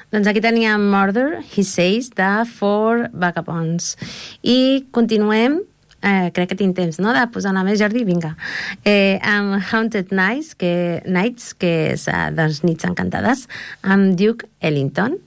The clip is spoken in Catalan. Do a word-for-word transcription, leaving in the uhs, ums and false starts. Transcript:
Doncs aquí teníem Murder, He Says, de Four Vagabonds. I continuem, eh, crec que tinc temps, no?, de posar una més, Jordi, vinga. Eh, amb Haunted Nights, que, Nights, que és, eh, doncs, Nits Encantades, amb Duke Ellington.